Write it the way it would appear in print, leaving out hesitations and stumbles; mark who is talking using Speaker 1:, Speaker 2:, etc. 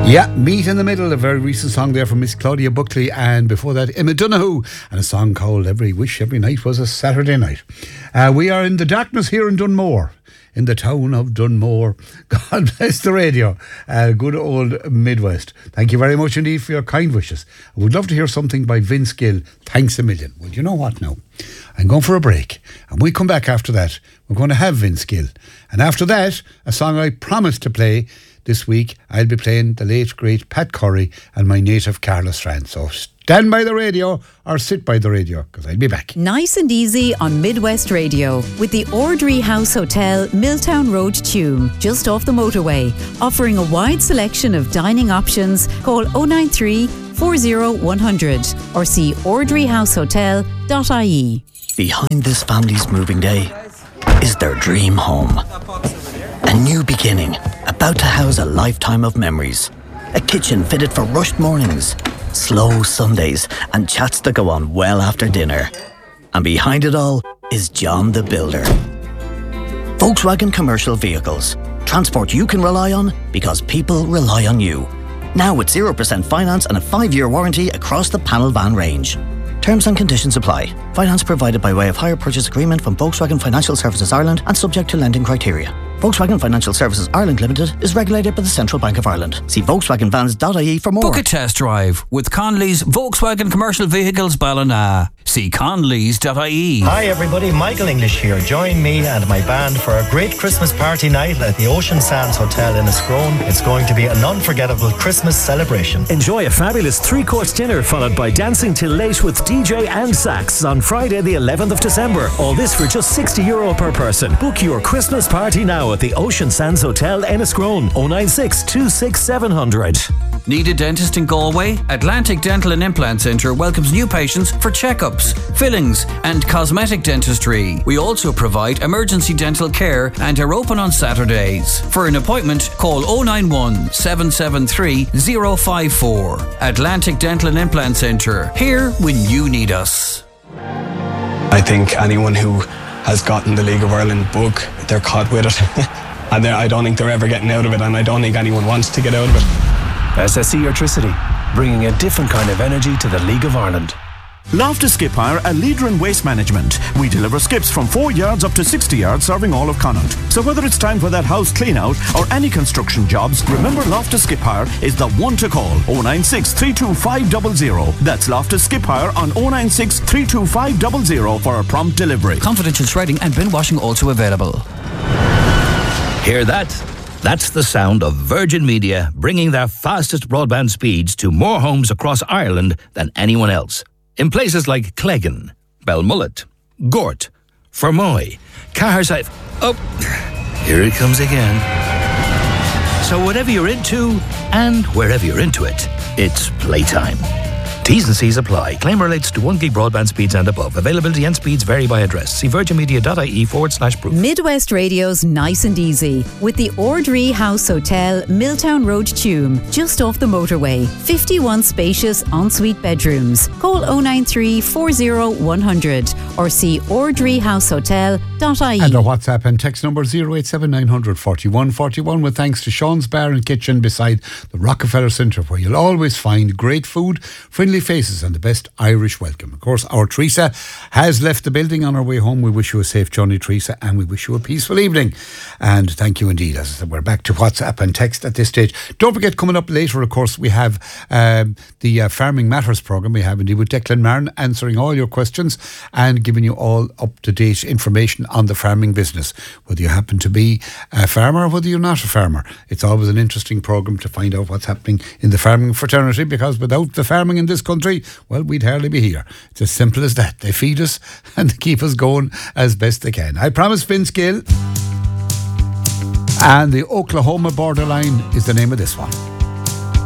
Speaker 1: Yeah, Meet in the Middle, a very recent song there from Miss Claudia Buckley, and before that Emma Donoghue, and a song called Every Wish Every Night Was a Saturday Night. We are in the darkness here in Dunmore, in the town of Dunmore. God bless the radio. Good old Midwest. Thank you very much indeed for your kind wishes. I would love to hear something by Vince Gill. Thanks a million. Well, you know what now? I'm going for a break, and we come back after that. We're going to have Vince Gill, and after that, a song I promised to play this week. I'll be playing the late great Pat Curry and my native Carla Strand. So stand by the radio or sit by the radio, because I'll be back.
Speaker 2: Nice and easy on Midwest Radio with the Ordry House Hotel, Milltown Road, Tuam, just off the motorway, offering a wide selection of dining options. Call 093 40 100 or see ordryhousehotel.ie.
Speaker 3: Behind this family's moving day is their dream home. A new beginning, about to house a lifetime of memories. A kitchen fitted for rushed mornings, slow Sundays, and chats that go on well after dinner. And behind it all is John the Builder. Volkswagen Commercial Vehicles. Transport you can rely on because people rely on you. Now with 0% finance and a 5-year warranty across the panel van range. Terms and conditions apply. Finance provided by way of hire purchase agreement from Volkswagen Financial Services Ireland and subject to lending criteria. Volkswagen Financial Services Ireland Limited is regulated by the Central Bank of Ireland. See VolkswagenVans.ie for more.
Speaker 4: Book a test drive with Conley's Volkswagen Commercial Vehicles Ballina. See Conleys.ie.
Speaker 5: Hi everybody, Michael English here. Join me and my band for a great Christmas party night at the Ocean Sands Hotel in Escrone. It's going to be an unforgettable Christmas celebration.
Speaker 6: Enjoy a fabulous 3-course dinner followed by dancing till late with DJ and sax on Friday the 11th of December. All this for just €60 per person. Book your Christmas party now at the Ocean Sands Hotel in Escrone. 096 26 700.
Speaker 4: Need a dentist in Galway? Atlantic Dental and Implant Centre welcomes new patients for checkups, fillings and cosmetic dentistry. We also provide emergency dental care and are open on Saturdays. For an appointment, call 091 773 054. Atlantic Dental and Implant Centre. Here when you need us.
Speaker 7: I think anyone who has gotten the League of Ireland bug, they're caught with it. And I don't think they're ever getting out of it, and I don't think anyone wants to get out of it.
Speaker 6: SSE Electricity, bringing a different kind of energy to the League of Ireland.
Speaker 8: Loftus Skip Hire, a leader in waste management. We deliver skips from 4 yards up to 60 yards, serving all of Connaught. So whether it's time for that house clean out or any construction jobs, remember Loftus Skip Hire is the one to call. 096 325 00. That's Loftus Skip Hire on 096 325 00 for a prompt delivery.
Speaker 4: Confidential shredding and bin washing also available.
Speaker 9: Hear that? That's the sound of Virgin Media bringing their fastest broadband speeds to more homes across Ireland than anyone else. In places like Cleggan, Belmullet, Gort, Fermoy, Caherside. Oh, here it comes again. So whatever you're into and wherever you're into it, it's playtime. T's and C's apply. Claim relates to 1 gig broadband speeds and above. Availability and speeds vary by address. See virginmedia.ie/proof.
Speaker 2: Midwest Radio's Nice and Easy with the Ordry House Hotel, Milltown Road, Tuam, just off the motorway. 51 spacious ensuite bedrooms. Call 093 40 100 or see ordryhousehotel.ie.
Speaker 1: And our WhatsApp and text number 087 900 41 41 with thanks to Sean's Bar and Kitchen beside the Rockefeller Centre, where you'll always find great food, friendly faces and the best Irish welcome. Of course, our Teresa has left the building on her way home. We wish you a safe journey, Teresa, and we wish you a peaceful evening. And thank you indeed. As I said, we're back to WhatsApp and text at this stage. Don't forget, coming up later, of course, we have the Farming Matters programme. We have indeed with Declan Martin answering all your questions and giving you all up-to-date information on the farming business. Whether you happen to be a farmer or whether you're not a farmer, it's always an interesting programme to find out what's happening in the farming fraternity, because without the farming in this country, well, we'd hardly be here. It's as simple as that. They feed us and they keep us going as best they can. I promise Vince Gill, and the Oklahoma Borderline is the name of this one.